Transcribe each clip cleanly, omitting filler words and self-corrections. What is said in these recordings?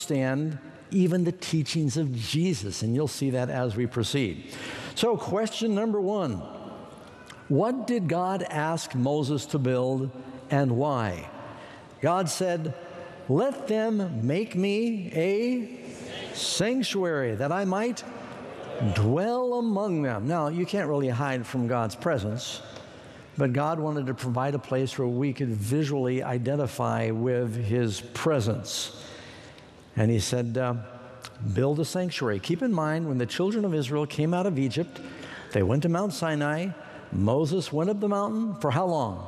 understand even the teachings of Jesus, and you'll see that as we proceed. So question number one, what did God ask Moses to build and why? God said, let them make me a sanctuary that I might dwell among them. Now, you can't really hide from God's presence, but God wanted to provide a place where we could visually identify with His presence. And He said, build a sanctuary. Keep in mind, when the children of Israel came out of Egypt, they went to Mount Sinai. Moses went up the mountain for how long?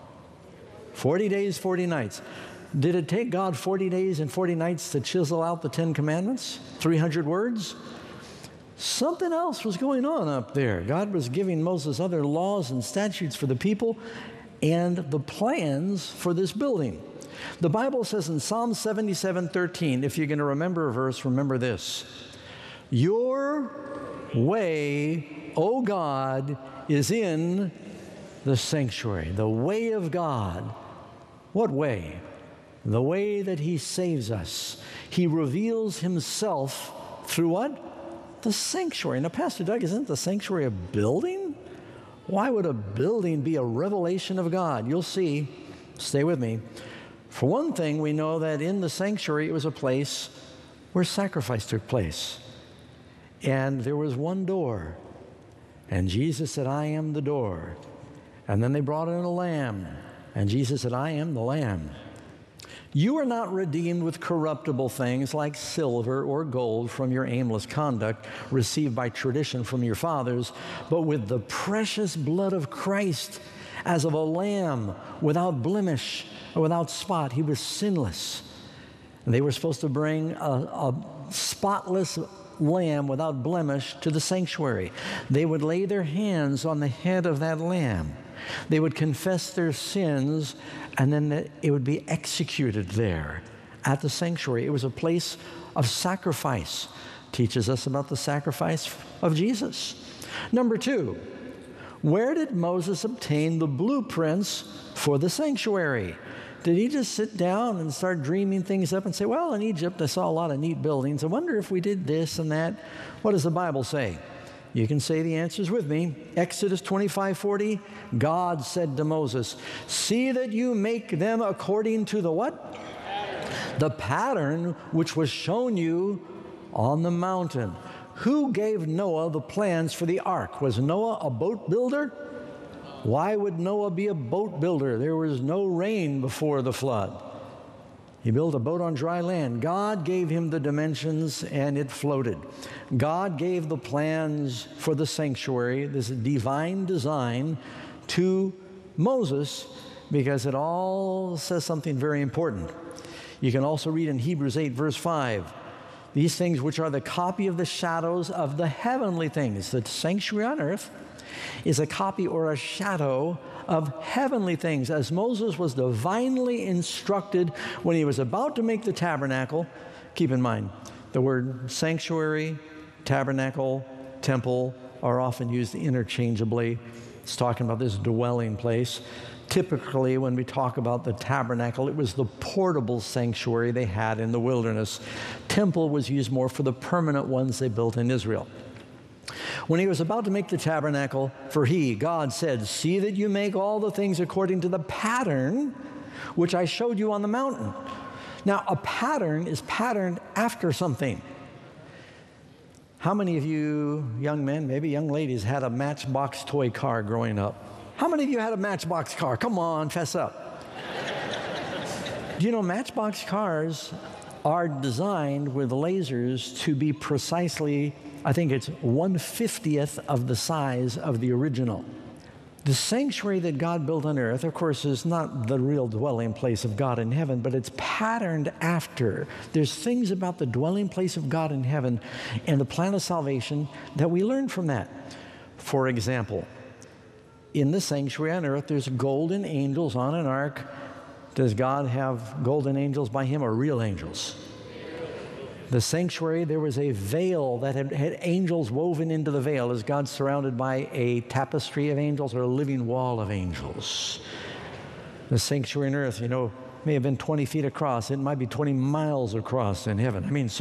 40 days, 40 nights. Did it take God 40 days and 40 nights to chisel out the 10 Commandments? 300 words? Something else was going on up there. God was giving Moses other laws and statutes for the people and the plans for this building. The Bible says in Psalm 77:13, if you're going to remember a verse, remember this. Your way, O God, is in the sanctuary. The way of God. What way? The way that He saves us. He reveals Himself through what? The sanctuary. Now, Pastor Doug, isn't the sanctuary a building? Why would a building be a revelation of God? You'll see. Stay with me. For one thing, we know that in the sanctuary, it was a place where sacrifice took place. And there was one door. And Jesus said, I am the door. And then they brought in a lamb. And Jesus said, I am the lamb. You are not redeemed with corruptible things like silver or gold from your aimless conduct received by tradition from your fathers, but with the precious blood of Christ, as of a lamb without blemish or without spot. He was sinless. And they were supposed to bring a spotless lamb without blemish to the sanctuary. They would lay their hands on the head of that lamb. They would confess their sins, and then it would be executed there at the sanctuary. It was a place of sacrifice. Teaches us about the sacrifice of Jesus. Number two, where did Moses obtain the blueprints for the sanctuary? Did he just sit down and start dreaming things up and say, well, in Egypt I saw a lot of neat buildings. I wonder if we did this and that. What does the Bible say? You can say the answers with me. Exodus 25:40, God said to Moses, see that you make them according to the what? The pattern which was shown you on the mountain. Who gave Noah the plans for the ark? Was Noah a boat builder? Why would Noah be a boat builder? There was no rain before the flood. He built a boat on dry land. God gave him the dimensions and it floated. God gave the plans for the sanctuary, this divine design, to Moses because it all says something very important. You can also read in Hebrews 8, verse 5, these things which are the copy of the shadows of the heavenly things. The sanctuary on earth is a copy or a shadow of heavenly things. As Moses was divinely instructed when he was about to make the tabernacle, keep in mind, the word sanctuary, tabernacle, temple are often used interchangeably. It's talking about this dwelling place. Typically, when we talk about the tabernacle, it was the portable sanctuary they had in the wilderness. Temple was used more for the permanent ones they built in Israel. When he was about to make the tabernacle, for he, God, said, see that you make all the things according to the pattern which I showed you on the mountain. Now, a pattern is patterned after something. How many of you young men, maybe young ladies, had a Matchbox toy car growing up? How many of you had a Matchbox car? Come on, fess up. Do you know Matchbox cars are designed with lasers to be precisely, I think it's 1/50th of the size of the original. The sanctuary that God built on earth, of course, is not the real dwelling place of God in heaven, but it's patterned after. There's things about the dwelling place of God in heaven and the plan of salvation that we learn from that. For example, in the sanctuary on earth, there's golden angels on an ark. Does God have golden angels by Him or real angels? The sanctuary, there was a veil that had angels woven into the veil. Is God surrounded by a tapestry of angels or a living wall of angels? The sanctuary on earth, you know, may have been 20 feet across. It might be 20 miles across in heaven. I mean, so